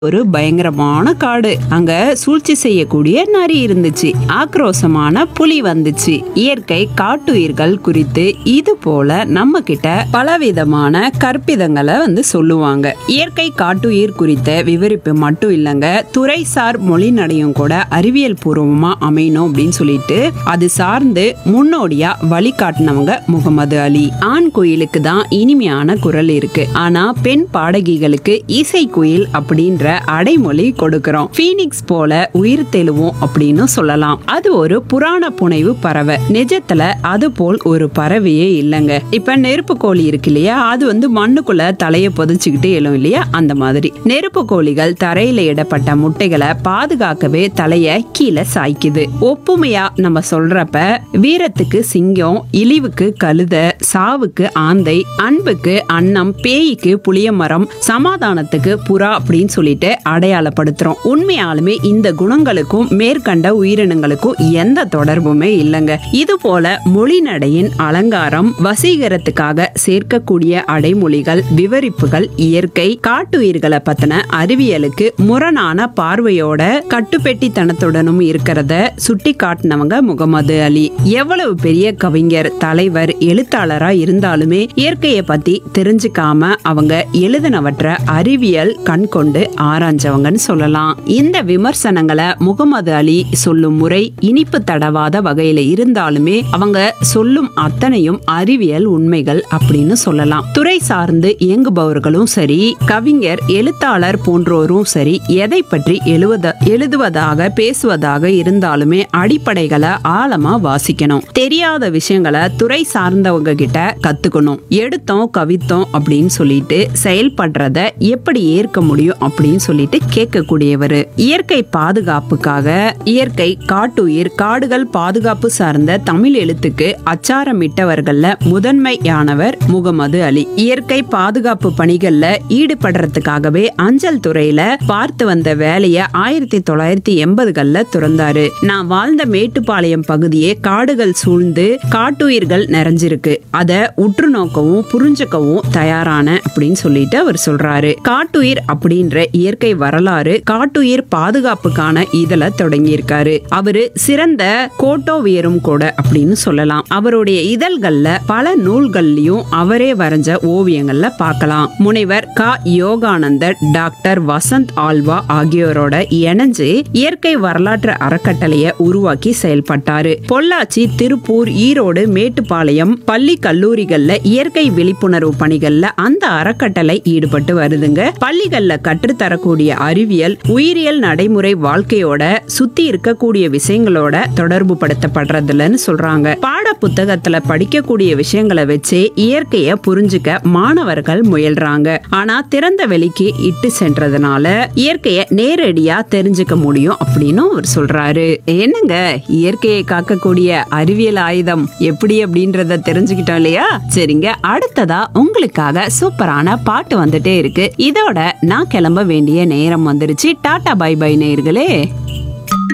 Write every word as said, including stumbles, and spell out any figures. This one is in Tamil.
ஒரு பயங்கரமான காடு. அங்க சூழ்ச்சி செய்யக்கூடிய நரி இருந்துச்சு. ஆக்ரோஷமான புலி வந்துச்சு. இயற்கை காட்டுயிர்கள் குறித்து இது போல நம்ம கிட்ட பலவிதமான கற்பிதங்களை வந்து சொல்லுவாங்க. இயற்கை காட்டுயிர் குறித்த விவரிப்பு மட்டும் இல்லங்க, துறைசார் மொழி நடையும் கூட அறிவியல் பூர்வமா அமையணும் அப்படின்னு சொல்லிட்டு அது சார்ந்து முன்னோடியா வழிகாட்டினவங்க முகமது அலி. ஆண் குயிலுக்கு தான் இனிமையான குரல் இருக்கு, ஆனா பெண் பாடகிகளுக்கு இசை குயில் அப்படின்ற அடைமொழி கொடுக்கிறோம். பீனிக்ஸ் போல உயிர் தெழுவோம் அப்படின்னு சொல்லலாம். அது ஒரு புராண புனைவு பறவை. நிஜத்துல அது போல் ஒரு பறவையே இல்லைங்க. இப்ப நெருப்பு கோழி இருக்கு இல்லையா, அது வந்து மண்ணுக்குள்ள தலைய புதைச்சுக்கிட்டு எழும் இல்லையா, அந்த மாதிரி நெருப்பு கோழிகள் தரையில இடப்பட்ட முட்டைகளை பாதுகாக்கவே தலைய கீழே சாய்க்குது. ஒப்புமையா நம்ம சொல்றப்ப வீரத்துக்கு சிங்கம், இழிவுக்கு கழுத, சாவுக்கு ஆந்தை, அன்புக்கு அன்னம், பேய்க்கு புளிய மரம், சமாதானத்துக்கு புறா அப்படின்னு சொல்லிட்டு அடையாளப்படுத்துறோம். உண்மையாலுமே இந்த குணங்களுக்கும் மேற்கண்ட உயிரினங்களுக்கும் எந்த தொடர்புமே இல்லைங்க. இது போல மொழிநடையின் அலங்காரம், வசீகரத்துக்காக சேர்க்கக்கூடிய அடைமொழிகள், விவரிப்புகள் இயற்கை காட்டுயிர்களை பத்தின அறிவியலுக்கு முரணான பார்வையோட கட்டுப்பெட்டித்தனத்துடனும் இருக்கிறத சுட்டி காட்டினவங்க முகமது அலி. எவ்வளவு பெரிய கவிஞர், தலைவர், எழுத்தாளரா இருந்தாலுமே இயற்கையை பத்தி தெரிஞ்சுக்காம அவங்க எழுதினவற்றை அறிவியல் கண் கொண்டு ஆராய்ஞ்சவங்கன்னு சொல்லலாம். இந்த விமர்சனங்களை முகமது அலி சொல்லும் முறை இனிப்பு தடவாத வகையில இருந்தாலுமே அவங்க சொல்லும் அத்தனையும் அறிவியல் உண்மைகள் அப்படின்னு சொல்லலாம். துறை சார்ந்து இயங்குபவர்களும் சரி, கவிஞர், எழுத்தாளர் போன்றோரும் சரி, எதை பற்றி எழுவத எழுதுவதாக பேசுவதாக இருந்தாலுமே அடிப்படைகளை ஆழமா வாசிக்கணும். தெரியாத விஷயங்களை துறை சார்ந்தவங்க கிட்ட கத்துக்கணும். எடுத்தோம் கவித்தோம் அப்படின்னு சொல்லிட்டு செயல்படுறத எப்படி ஏற்க முடியும் அப்படின்னு சொல்லிட்டு கேட்கக்கூடியவர். இயற்கை பாதுகாப்புக்காக இயற்கை காட்டுயிர் காடுகள் பாதுகாப்பு சார்ந்த தமிழ் எழுத்துக்கு அச்சாரமிட்டவர்கள்ல முதன்மையானவர் முகமது அலி. இயற்கை பாதுகாப்பு பணிகள்ல ஈடுபடுறதுக்காகவே அஞ்சல் துறையில பார்த்து வந்த வேலைய ஆயிரத்தி தொள்ளாயிரத்தி எண்பதுகள்ல துறந்தாரு. நான் வாழ்ந்த மேட்டுப்பாளையம் பகுதியே காடுகள் சூழ்ந்து காட்டுயிர்கள் நிறைஞ்சிருக்கு, அத உற்று நோக்கவும் புரிஞ்சுக்கவும் தயாரான அப்படின்னு சொல்லிட்டு அவர் சொல்றாரு. காட்டுயிர் அப்படின்ற இயற்கை வரலாறு காட்டுயிர் பாதுகாப்புக்கான இதழ தொடங்கியிருக்காரு. அவரு சிறந்த கோட்டோவியரும் கூட அப்படின்னு சொல்லலாம். அவருடைய இதழ்கள்ல பல நூல்கள்லயும் அவரே வரைஞ்ச ஓவியங்கள்ல பார்க்கலாம். முனைவர் க யோகானந்தர், டாக்டர் வசந்த் ஆல்வா ஆகியோரோட இணைஞ்சு இயற்கை வரலாற்று அறக்கட்டளைய உருவாக்கி செயல்பட்டாரு. பொள்ளாச்சி, திருப்பூர், ஈரோடு, மேட்டுப்பாளையம் பள்ளி கல்லூரிகள்ல இயற்கை விழிப்புணர்வு பணிகள்ல அந்த அறக்கட்டளை ஈடுபட்டு வருதுங்க. பள்ளிகள்ல கற்றுத்தரக்கூடிய அறிவியல், உயிரியல் நடைமுறை வாழ்க்கையோட சுத்தி இருக்கக்கூடிய விஷயங்களோட தொடர்பு படுத்தப்படுறதுலன்னு சொல்றாங்க. பாட புத்தகத்துல படிக்கக்கூடிய விஷயங்களை வச்சு இயற்கைய புரிஞ்சுக்க மாணவர்கள் முயல்றாங்க. ஆனா திறந்த வெளிக்கு இட்டு சென்றதுனால இயற்கைய நேரடியா தெரிஞ்சுக்க முடியும் அப்படின்னு அவர் சொல்றாரு. என்னங்க, இயற்கையை காக்கக்கூடிய அறிவியல் ஆயுதம் எப்படி அப்படின்றத தெரிஞ்சுக்கிட்டோம் இல்லையா? சரிங்க, அடுத்ததா உங்களுக்காக சூப்பரான பாட்டு வந்துட்டே இருக்கு. இதோட நான் கிளம்ப வேண்டிய நேரம் வந்துருச்சு. டாடா பை பை நேயர்களே.